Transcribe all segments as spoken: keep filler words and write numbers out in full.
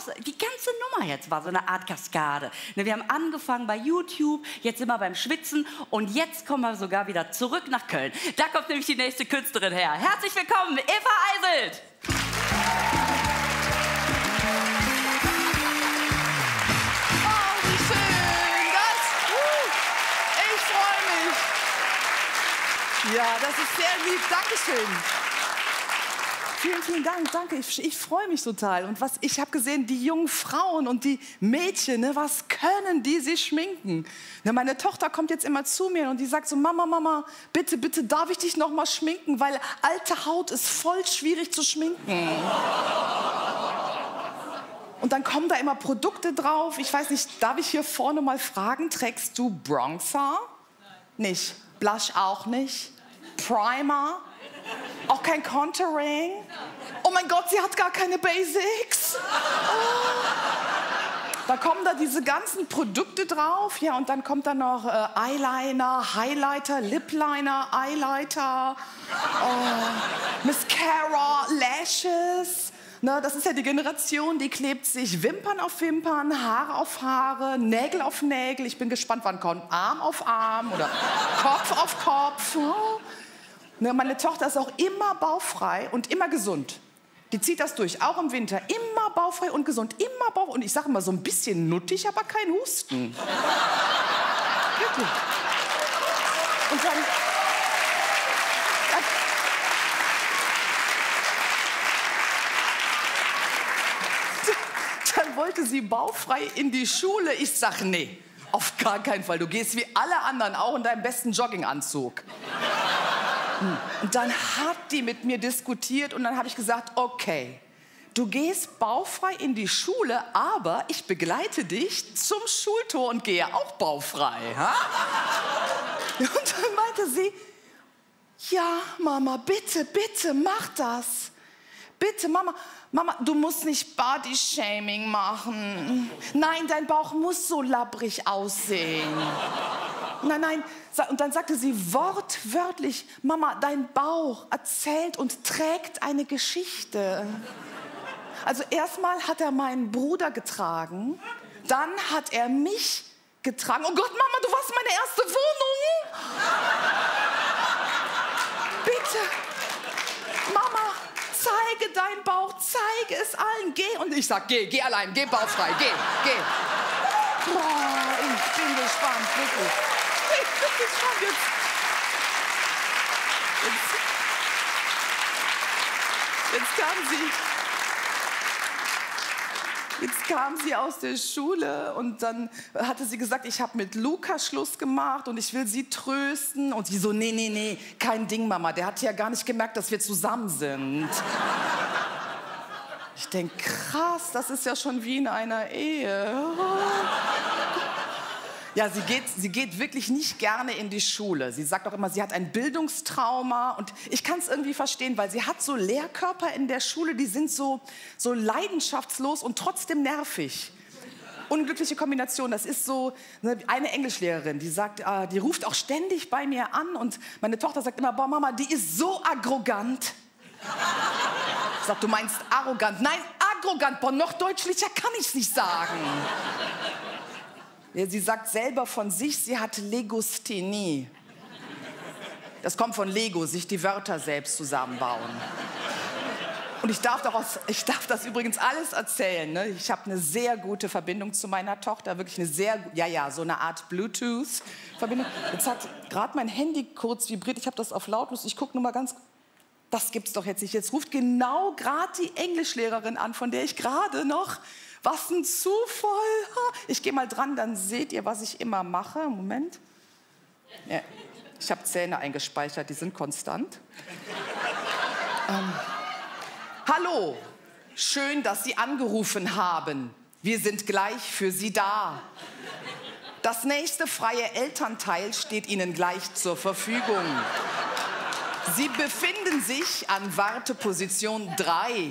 die ganze Nummer jetzt war so eine Art Kaskade. Ne, wir haben angefangen bei YouTube, jetzt sind wir beim Schwitzen und jetzt kommen wir sogar wieder zurück nach Köln. Da kommt nämlich die nächste Künstlerin her. Herzlich willkommen, Eva Eiselt! Ja, das ist sehr lieb. Dankeschön. Vielen, vielen Dank. Danke. Ich, ich freue mich total. Und was ich habe gesehen, die jungen Frauen und die Mädchen, ne, was können die sich schminken? Ne, meine Tochter kommt jetzt immer zu mir und die sagt so, Mama, Mama, bitte, bitte, darf ich dich noch mal schminken? Weil alte Haut ist voll schwierig zu schminken. Und dann kommen da immer Produkte drauf. Ich weiß nicht, darf ich hier vorne mal fragen, trägst du Bronzer? Nein. Nicht. Blush auch nicht. Primer? Auch kein Contouring? Oh mein Gott, sie hat gar keine Basics. Oh. Da kommen da diese ganzen Produkte drauf. Ja, und dann kommt da noch äh, Eyeliner, Highlighter, Lipliner, Eyelighter, oh, Mascara, Lashes. Na, das ist ja die Generation, die klebt sich Wimpern auf Wimpern, Haare auf Haare, Nägel auf Nägel. Ich bin gespannt, wann kommt Arm auf Arm oder Kopf auf Kopf. Oh. Na, meine Tochter ist auch immer bauchfrei und immer gesund. Die zieht das durch, auch im Winter. Immer bauchfrei und gesund, immer bauchfrei. Und ich sage immer so ein bisschen nuttig, aber kein Husten. Wirklich. Und dann... Dann wollte sie bauchfrei in die Schule. Ich sag, nee, auf gar keinen Fall. Du gehst wie alle anderen auch in deinem besten Jogginganzug. Und dann hat die mit mir diskutiert und dann habe ich gesagt, okay, du gehst bauchfrei in die Schule, aber ich begleite dich zum Schultor und gehe auch bauchfrei. Ha? Und dann meinte sie, ja, Mama, bitte, bitte, mach das. Bitte, Mama, Mama, du musst nicht Body-Shaming machen. Nein, dein Bauch muss so labbrig aussehen. Nein, nein. Und dann sagte sie wortwörtlich, Mama, dein Bauch erzählt und trägt eine Geschichte. Also erstmal hat er meinen Bruder getragen, dann hat er mich getragen. Oh Gott, Mama, du warst meine erste Wohnung. Bitte, Mama, zeige deinen Bauch, zeige es allen, geh. Und ich sag, geh, geh allein, geh bauchfrei, geh, geh. Boah, ich bin gespannt, wirklich. Ich bin gespannt jetzt. Jetzt, jetzt kam sie. Jetzt kam sie aus der Schule und dann hatte sie gesagt, ich habe mit Luca Schluss gemacht und ich will sie trösten. Und sie so, nee, nee, nee, kein Ding, Mama. Der hat ja gar nicht gemerkt, dass wir zusammen sind. Ich denke, krass, das ist ja schon wie in einer Ehe. Ja, sie geht, sie geht wirklich nicht gerne in die Schule. Sie sagt auch immer, sie hat ein Bildungstrauma. Und ich kann es irgendwie verstehen, weil sie hat so Lehrkörper in der Schule, die sind so, so leidenschaftslos und trotzdem nervig. Unglückliche Kombination. Das ist so eine Englischlehrerin, die sagt, äh, die ruft auch ständig bei mir an. Und meine Tochter sagt immer, boah, Mama, die ist so arrogant. Ich sag, du meinst arrogant? Nein, arrogant. Boah, noch deutlicher kann ich es nicht sagen. Ja, sie sagt selber von sich, sie hat Legosthenie. Das kommt von Lego, sich die Wörter selbst zusammenbauen. Und ich darf, daraus, ich darf das übrigens alles erzählen. Ne? Ich habe eine sehr gute Verbindung zu meiner Tochter, wirklich eine sehr, ja, ja, so eine Art Bluetooth-Verbindung. Jetzt hat gerade mein Handy kurz vibriert, ich habe das auf lautlos, ich gucke nur mal ganz, das gibt's doch jetzt nicht. Jetzt ruft genau gerade die Englischlehrerin an, von der ich gerade noch... Was ein Zufall. Ich gehe mal dran, dann seht ihr, was ich immer mache. Moment. Ja, ich habe Zähne eingespeichert, die sind konstant. ähm. Hallo, schön, dass Sie angerufen haben. Wir sind gleich für Sie da. Das nächste freie Elternteil steht Ihnen gleich zur Verfügung. Sie befinden sich an Warteposition drei.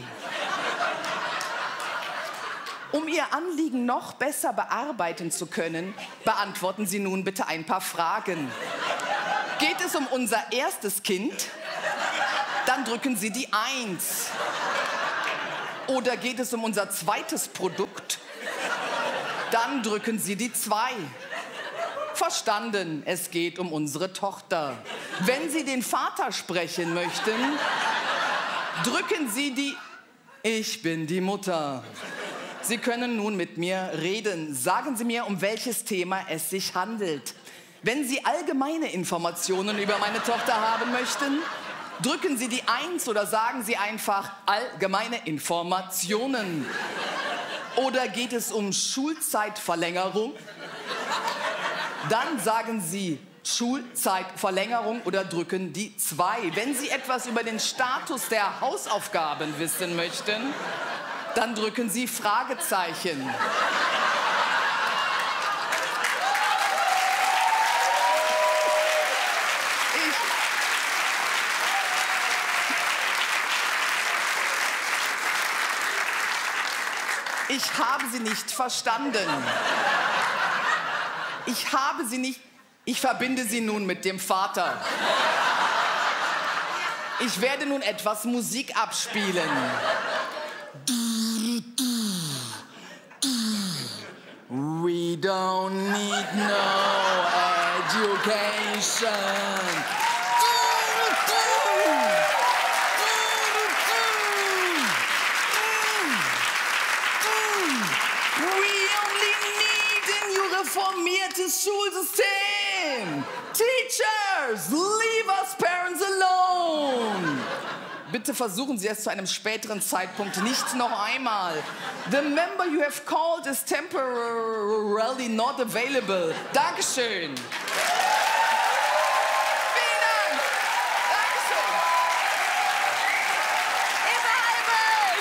Um Ihr Anliegen noch besser bearbeiten zu können, beantworten Sie nun bitte ein paar Fragen. Geht es um unser erstes Kind? Dann drücken Sie die Eins. Oder geht es um unser zweites Produkt? Dann drücken Sie die zwei. Verstanden, es geht um unsere Tochter. Wenn Sie den Vater sprechen möchten, drücken Sie die... Ich bin die Mutter. Sie können nun mit mir reden. Sagen Sie mir, um welches Thema es sich handelt. Wenn Sie allgemeine Informationen über meine Tochter haben möchten, drücken Sie die eins oder sagen Sie einfach allgemeine Informationen. Oder geht es um Schulzeitverlängerung? Dann sagen Sie Schulzeitverlängerung oder drücken die zwei. Wenn Sie etwas über den Status der Hausaufgaben wissen möchten, dann drücken Sie Fragezeichen. Ich, ich habe Sie nicht verstanden. Ich habe Sie nicht... Ich verbinde Sie nun mit dem Vater. Ich werde nun etwas Musik abspielen. We don't need no education. We only need a new reformiertes Schulsystem. Teachers, leave us parents alone. Bitte versuchen Sie es zu einem späteren Zeitpunkt nicht noch einmal. The member you have called is temporarily not available. Dankeschön. Vielen Dank. Dankeschön. Eva Eibelt!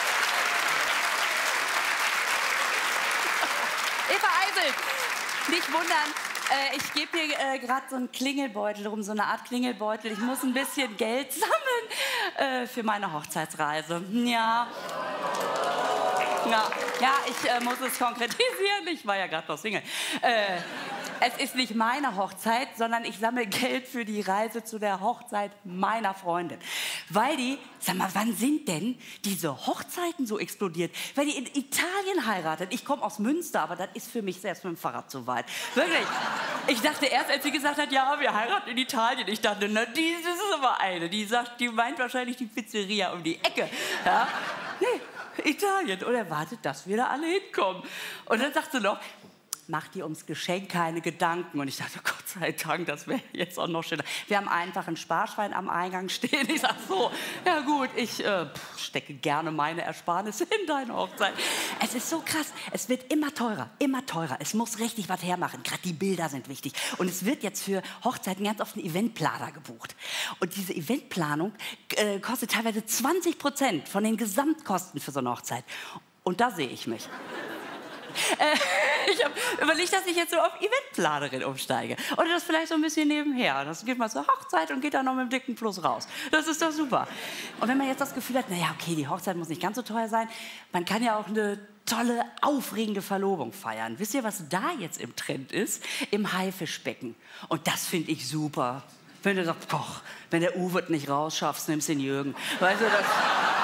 Eva Eibelt! Nicht wundern. Äh, ich gebe hier äh, gerade so einen Klingelbeutel rum, so eine Art Klingelbeutel. Ich muss ein bisschen Geld sammeln äh, für meine Hochzeitsreise. Ja. Ja, ja ich äh, muss es konkretisieren. Ich war ja gerade noch Single. Äh, es ist nicht meine Hochzeit, sondern ich sammle Geld für die Reise zu der Hochzeit meiner Freundin. Weil die, sag mal, wann sind denn diese Hochzeiten so explodiert? Weil die in Italien heiratet. Ich komme aus Münster, aber das ist für mich selbst mit dem Fahrrad zu weit. Wirklich. Ich dachte erst, als sie gesagt hat, ja, wir heiraten in Italien. Ich dachte, na, die ist aber eine. Die sagt, die meint wahrscheinlich die Pizzeria um die Ecke. Ja? Nee, Italien. Und erwartet, dass wir da alle hinkommen. Und dann sagt sie noch, mach dir ums Geschenk keine Gedanken. Und ich dachte, Gott sei Dank, das wäre jetzt auch noch schöner. Wir haben einfach ein Sparschwein am Eingang stehen. Ich sag so, ja gut, ich äh, stecke gerne meine Ersparnisse in deine Hochzeit. Es ist so krass, es wird immer teurer, immer teurer. Es muss richtig was hermachen, gerade die Bilder sind wichtig. Und es wird jetzt für Hochzeiten ganz oft ein Eventplaner gebucht. Und diese Eventplanung äh, kostet teilweise zwanzig Prozent von den Gesamtkosten für so eine Hochzeit. Und da sehe ich mich. Äh, ich habe überlegt, dass ich jetzt so auf Eventplanerin umsteige. Oder das vielleicht so ein bisschen nebenher. Das geht mal zur Hochzeit und geht dann noch mit dem dicken Plus raus. Das ist doch super. Und wenn man jetzt das Gefühl hat, naja, okay, die Hochzeit muss nicht ganz so teuer sein, man kann ja auch eine tolle, aufregende Verlobung feiern. Wisst ihr, was da jetzt im Trend ist? Im Haifischbecken. Und das finde ich super. Wenn du sagst, koch, wenn der Uwe nicht rausschaffst, nimmst den Jürgen. Weißt du, das...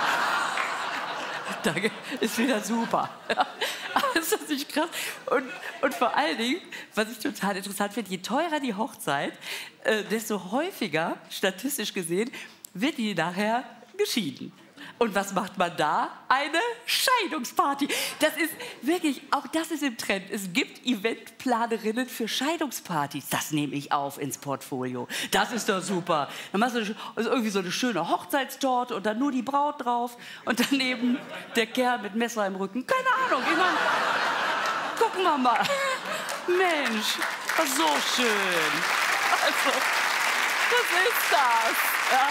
Danke, ist wieder super. Ja, ist das nicht krass? Und, und vor allen Dingen, was ich total interessant finde, je teurer die Hochzeit, äh, desto häufiger, statistisch gesehen, wird die nachher geschieden. Und was macht man da? Eine Scheidungsparty. Das ist wirklich, auch das ist im Trend. Es gibt Eventplanerinnen für Scheidungspartys. Das nehme ich auf ins Portfolio. Das ist doch super. Dann machst du also irgendwie so eine schöne Hochzeitstorte und dann nur die Braut drauf und daneben der Kerl mit Messer im Rücken. Keine Ahnung. Ich meine, gucken wir mal. Mensch, so schön. Also, was ist das? Ja?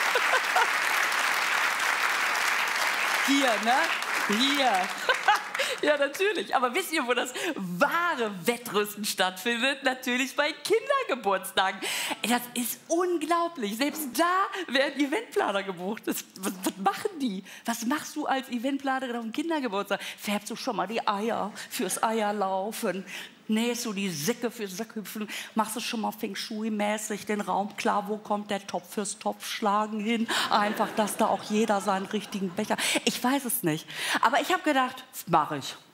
Hier, ne? Hier. Ja, natürlich. Aber wisst ihr, wo das wahre Wettrüsten stattfindet? Natürlich bei Kindergeburtstagen. Das ist unglaublich. Selbst da werden Eventplaner gebucht. Das, was, was machen die? Was machst du als Eventplanerin auf dem Kindergeburtstag? Färbst du schon mal die Eier fürs Eierlaufen? nähst du die Sicke für Sickhüpfen, machst du schon mal Feng Shui-mäßig den Raum klar, wo kommt der Topf fürs Topfschlagen hin? Einfach, dass da auch jeder seinen richtigen Becher... Ich weiß es nicht. Aber ich habe gedacht, das mache ich.